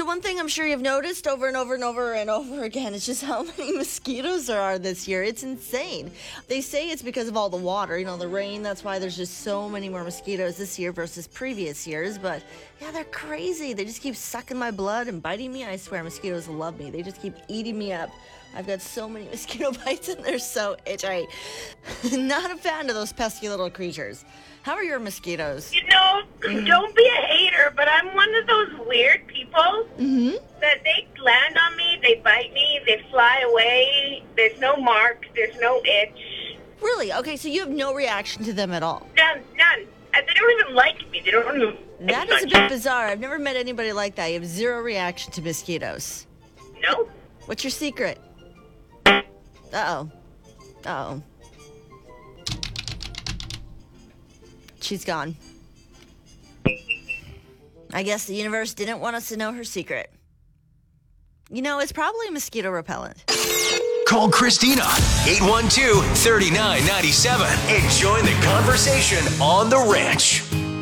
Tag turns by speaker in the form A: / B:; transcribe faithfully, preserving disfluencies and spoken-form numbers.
A: one thing I'm sure you've noticed over and over and over and over again is just how many mosquitoes there are this year. It's insane. They say it's because of all the water, you know, the rain. That's why there's just so many more mosquitoes this year versus previous years. But yeah, they're crazy. They just keep sucking my blood and biting me. I swear mosquitoes love me. They just keep eating me up. I've got so many mosquito bites and they're so itchy. Not a fan of those pesky little creatures. How are your mosquitoes?
B: You know, mm-hmm. Don't be a hater, but I'm one of those weird people
A: mm-hmm.
B: that they land on me, they bite me, they fly away. There's no mark, there's no itch.
A: Really? Okay, so you have no reaction to them at all?
B: None, none. And they don't even like me. They don't even...
A: That is a bit bizarre. I've never met anybody like that. You have zero reaction to mosquitoes.
B: No.
A: What's your secret? Uh-oh. Uh-oh. She's gone. I guess the universe didn't want us to know her secret. You know, it's probably mosquito repellent.
C: Call Christina, eight one two, three nine nine seven, and join the conversation on The Ranch.